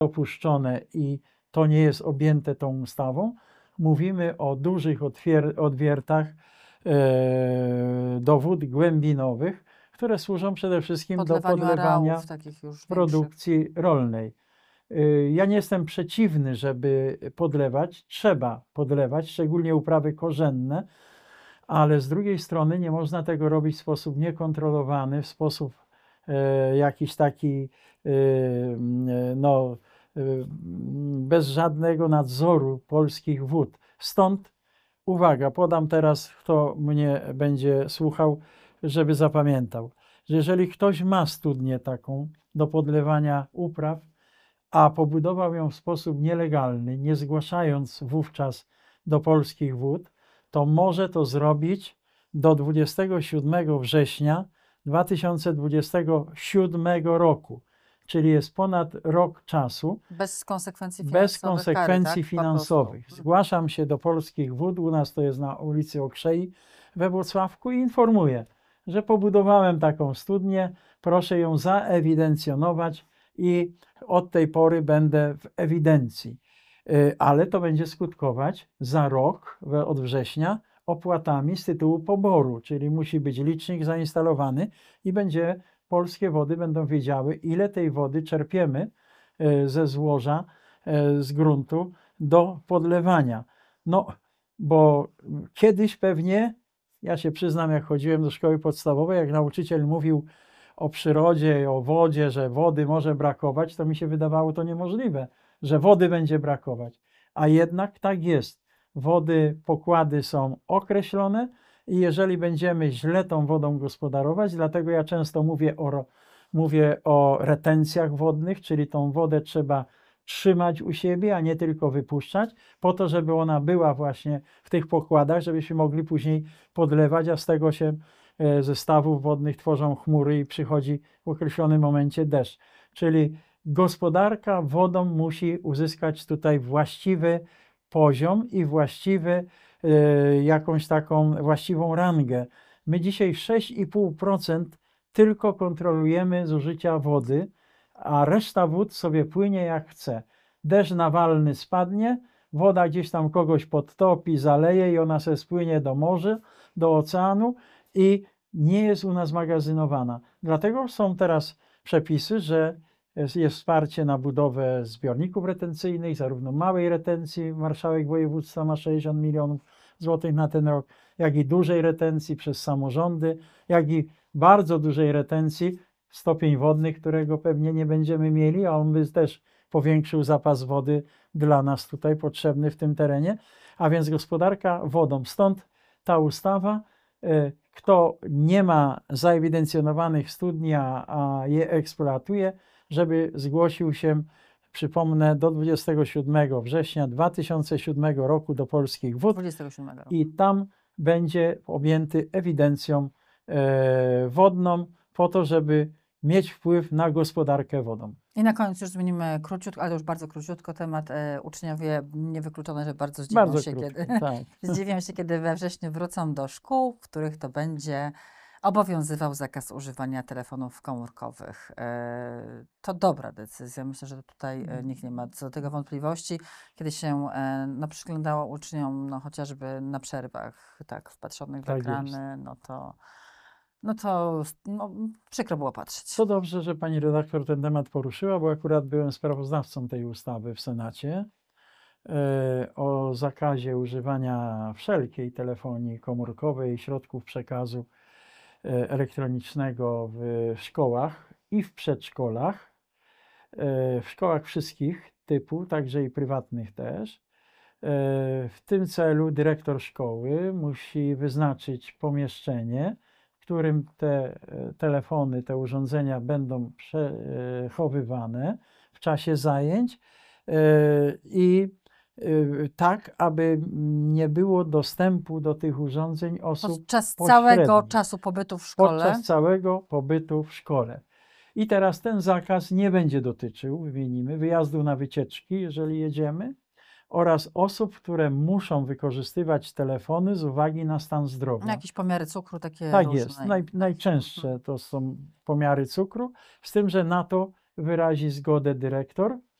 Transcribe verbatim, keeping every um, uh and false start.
dopuszczone i to nie jest objęte tą ustawą. Mówimy o dużych odwiertach e, do wód głębinowych, które służą przede wszystkim Podlewaniu do podlewania areałów takich już produkcji większych. rolnej. Ja nie jestem przeciwny, żeby podlewać, trzeba podlewać, szczególnie uprawy korzenne, ale z drugiej strony nie można tego robić w sposób niekontrolowany, w sposób e, jakiś taki e, no, e, bez żadnego nadzoru polskich wód. Stąd uwaga, podam teraz, kto mnie będzie słuchał, żeby zapamiętał, że jeżeli ktoś ma studnię taką do podlewania upraw, a pobudował ją w sposób nielegalny, nie zgłaszając wówczas do polskich wód, to może to zrobić do dwudziestego siódmego września dwa tysiące dwudziestego siódmego roku, czyli jest ponad rok czasu. Bez konsekwencji finansowych. Bez konsekwencji kary, tak? finansowych. Zgłaszam się do polskich wód, u nas to jest na ulicy Okrzei we Włocławku i informuję, że pobudowałem taką studnię, proszę ją zaewidencjonować i od tej pory będę w ewidencji. Ale to będzie skutkować za rok, od września, opłatami z tytułu poboru, czyli musi być licznik zainstalowany i będzie, polskie wody będą wiedziały, ile tej wody czerpiemy ze złoża, z gruntu do podlewania. No, bo kiedyś pewnie, ja się przyznam, jak chodziłem do szkoły podstawowej, jak nauczyciel mówił o przyrodzie, o wodzie, że wody może brakować, to mi się wydawało to niemożliwe, że wody będzie brakować. A jednak tak jest. Wody, pokłady są określone i jeżeli będziemy źle tą wodą gospodarować, dlatego ja często mówię o, mówię o retencjach wodnych, czyli tą wodę trzeba trzymać u siebie, a nie tylko wypuszczać, po to, żeby ona była właśnie w tych pokładach, żebyśmy mogli później podlewać, a z tego się ze stawów wodnych tworzą chmury i przychodzi w określonym momencie deszcz. Czyli gospodarka wodą musi uzyskać tutaj właściwy poziom i właściwy, e, jakąś taką właściwą rangę. My dzisiaj sześć i pół procent tylko kontrolujemy zużycia wody, a reszta wód sobie płynie jak chce. Deszcz nawalny spadnie, woda gdzieś tam kogoś podtopi, zaleje i ona sobie spłynie do morza, do oceanu i nie jest u nas magazynowana. Dlatego są teraz przepisy, że jest, jest wsparcie na budowę zbiorników retencyjnych, zarówno małej retencji, marszałek województwa ma sześćdziesiąt milionów złotych na ten rok, jak i dużej retencji przez samorządy, jak i bardzo dużej retencji, stopień wodny, którego pewnie nie będziemy mieli, a on by też powiększył zapas wody dla nas tutaj potrzebny w tym terenie, a więc gospodarka wodą. Stąd ta ustawa. Kto nie ma zaewidencjonowanych studni, a je eksploatuje, żeby zgłosił się, przypomnę, do dwudziestego siódmego września dwa tysiące siódmego roku do polskich wód dwudziestego siódmego roku. I tam będzie objęty ewidencją e, wodną po to, żeby mieć wpływ na gospodarkę wodą. I na koniec już zmienimy króciutko, ale już bardzo króciutko temat. E, uczniowie niewykluczone, że bardzo zdziwią Bardzo się, krótko, kiedy, tak. zdziwią się, kiedy we wrześniu wrócą do szkół, w których to będzie obowiązywał zakaz używania telefonów komórkowych. E, to dobra decyzja. Myślę, że tutaj e, nikt nie ma co do tego wątpliwości. Kiedy się e, no, przyglądało uczniom, no, chociażby na przerwach, tak, wpatrzonych w Tak ekrany, jest. no to no to no, przykro było patrzeć. To dobrze, że pani redaktor ten temat poruszyła, bo akurat byłem sprawozdawcą tej ustawy w Senacie e, o zakazie używania wszelkiej telefonii komórkowej i środków przekazu e, elektronicznego w szkołach i w przedszkolach, e, w szkołach wszystkich typu, także i prywatnych też. E, w tym celu dyrektor szkoły musi wyznaczyć pomieszczenie, w którym te telefony, te urządzenia będą przechowywane w czasie zajęć i tak, aby nie było dostępu do tych urządzeń osób podczas całego pośrednich. czasu pobytu w szkole. Podczas całego pobytu w szkole. I teraz ten zakaz nie będzie dotyczył, wymienimy, wyjazdu na wycieczki, jeżeli jedziemy, oraz osób, które muszą wykorzystywać telefony z uwagi na stan zdrowia. Jakieś pomiary cukru takie Tak różne. jest. Naj, najczęstsze to są pomiary cukru, z tym, że na to wyrazi zgodę dyrektor